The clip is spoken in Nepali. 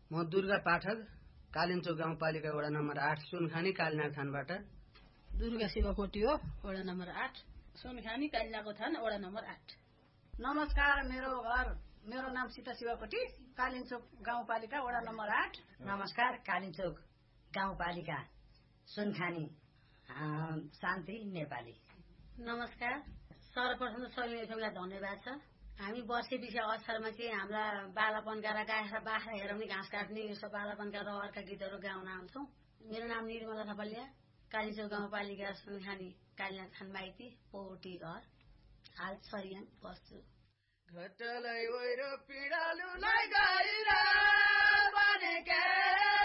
म दुर्गा पाठक कालिन्चोक गाउँपालिका वडा नम्बर 8 सुनखानी कालिनाग थानबाट। दुर्गा शिवकोटी हो, वडा नम्बर 8 सुनखानी कालिनागको थान, वडा नम्बर 8। नमस्कार, मेरो नाम सीता शिवकोटी, कालिन्चोक गाउँपालिका वडा नम्बर 8। नमस्कार, कालिन्चोक गाउँपालिका सुनखानी शान्ति नेपाली। नमस्कार, सर्वप्रथम सबै धन्यवाद छ। हामी वर्षे विषय अवसरमा चाहिँ हाम्रा बालापनका र बाख्रा हेराउने घाँस काट्ने यस्तो बालापनका रहरका गीतहरू गाउन आउँछौँ। मेरो नाम निर्मला थपलिया, कालिन्चोक गाउँपालिका सुनखानी कालिनाग थान माइती, पोटी घर, हाल सरियाङ बस्छु। घटलै ओइरो पिडालुलाई गइरा बनेके